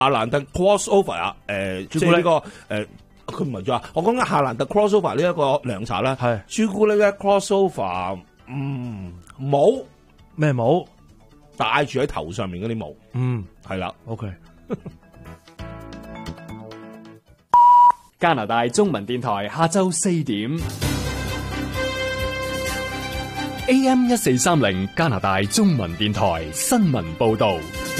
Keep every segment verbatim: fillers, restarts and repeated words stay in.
蘭特 crossover 啊，誒，即係呢個誒，佢唔係咗啊，我講緊夏蘭特 crossover 呢一個涼茶咧， 係朱古力咧 crossover，嗯，帽咩帽？ 戴住喺頭上面嗰啲帽， 嗯， 係啦 ，OK。 加拿大中文電台下晝四點 A M 一四三零加拿大中文電台新聞報道。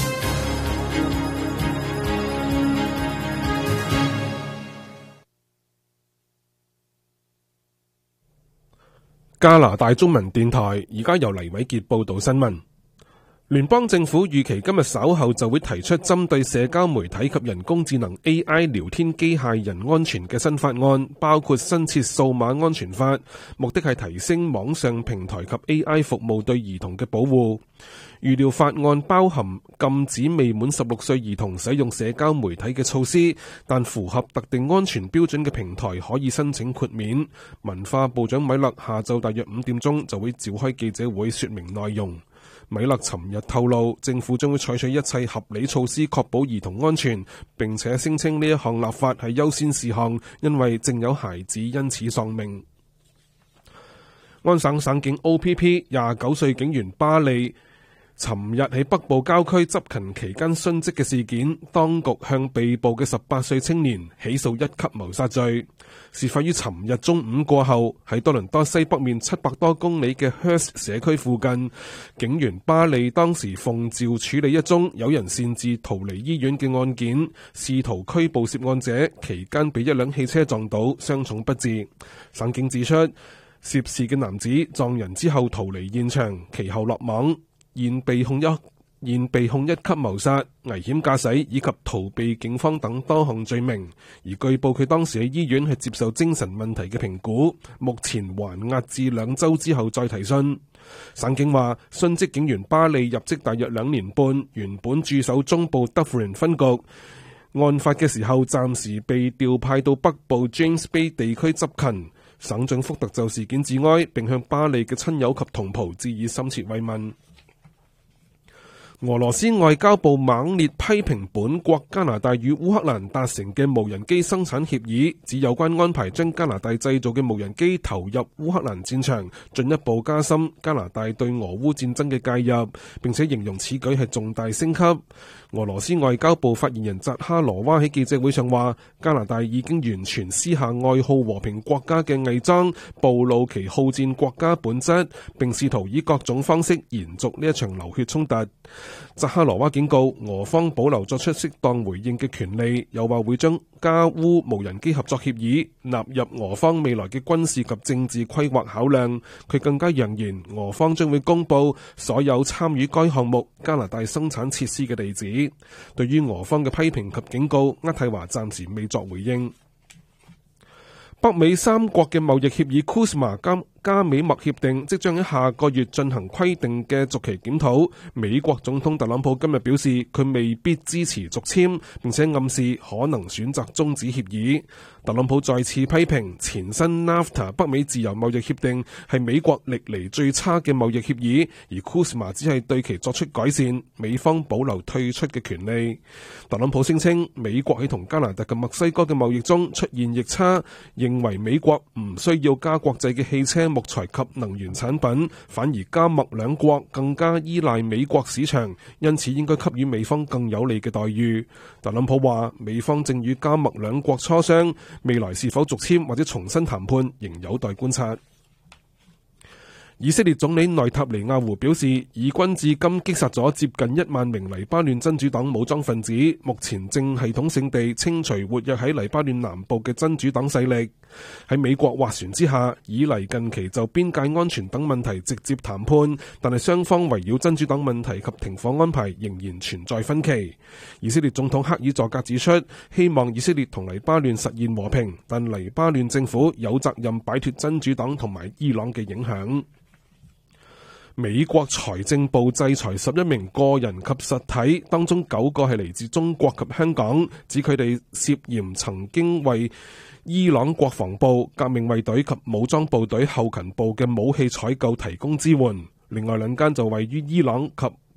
加拿大中文電台而家由黎偉傑報道新聞。聯邦政府預期今日稍後就會提出針對社交媒體及人工智能 A I 聊天機械人安全嘅新法案，包括新設數碼安全法，目的係提升網上平台及 A I 服務對兒童嘅保護。預料法案包含禁止未滿十六歲兒童使用社交媒體嘅措施，但符合特定安全標準嘅平台可以申請豁免。文化部長米勒下晝大約五點鐘就會召開記者會說明內容。米勒尋日透露，政府將會採取一切合理措施確保兒童安全，並且聲稱呢一項立法係優先事項，因為正有孩子因此喪命。安省省警 O P P 廿九歲警員巴利尋日喺北部郊區執勤期間殉職嘅事件，當局向被捕嘅十八歲青年起訴一級謀殺罪。事發於尋日中午過後，喺多倫多西北面七百多公里嘅 Hearst 社區附近，警員巴利當時奉召處理一宗有人擅自逃離醫院嘅案件，試圖拘捕涉案者，期間被一輛汽車撞倒，傷重不治。省警指出，涉事嘅男子撞人之後逃離現場，其後落網。現被控一現被控一級謀殺、危險駕駛以及逃避警方等多項罪名，而據報佢當時喺醫院係接受精神問題嘅評估，目前還押至兩週之後再提訊。省警話，殉職警員巴利入職大約兩年半，原本駐守中部德芙倫分局，案發嘅時候暫時被調派到北部 James Bay 地區執勤。省長福特就事件致哀，並向巴利嘅親友及同袍致以深切慰問。俄羅斯外交部猛烈批評本國加拿大與烏克蘭達成嘅無人機生產協議，指有關安排將加拿大製造嘅無人機投入烏克蘭戰場，進一步加深加拿大對俄烏戰爭嘅介入，並且形容此舉係重大升級。俄羅斯外交部發言人扎哈羅娃喺記者會上話，加拿大已經完全撕下愛好和平國家嘅偽裝，暴露其好戰國家本質，並試圖以各種方式延續呢一場流血衝突。扎哈羅娃警告俄方保留作出適當回應嘅權利，又話會將加烏無人機合作協議納入俄方未來嘅軍事及政治規劃考量。佢更加揚言，俄方將會公布所有參與該項目加拿大生產設施嘅地址。對於俄方嘅批評及警告，渥太華暫時未作回應。北美三國嘅貿易協議 C U S M A 加加美墨協定即將喺下個月進行規定嘅續期檢討。美國總統特朗普今日表示，佢未必支持續簽，並且暗示可能選擇終止協議。特朗普再次批評前身 NAFTA 北美自由貿易協定係美國歷嚟最差嘅貿易協議，而 C U S M A 只係對其作出改善，美方保留退出嘅權利。特朗普聲稱美國喺同加拿大及墨西哥嘅貿易中出現逆差，認為美國唔需要加國際嘅汽車、木材及能源產品，反而加墨兩國更加依賴美國市場，因此應該給予美方更有利嘅待遇。特朗普話，美方正與加墨兩國磋商，未來是否續簽或者重新談判仍有待觀察。以色列總理內塔尼亞胡表示，以軍至今擊殺咗接近一萬名黎巴嫩真主黨武裝分子，目前正系統性地清除活躍喺黎巴嫩南部嘅真主黨勢力。喺美國斡旋之下，以黎近期就邊界安全等問題直接談判，但係雙方圍繞真主黨問題及停火安排仍然存在分歧。以色列總統克爾佐格指出，希望以色列同黎巴嫩實現和平，但黎巴嫩政府有責任擺脫真主黨同埋伊朗嘅影響。美國財政部制裁十一名個人及實體，當中九個係嚟自中國及香港，指佢哋涉嫌曾經為伊朗國防部、革命衛隊及武裝部隊後勤部嘅武器採購提供支援。另外兩間就位於伊朗及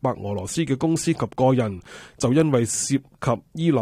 白俄羅斯嘅公司及個人，就因為涉及伊朗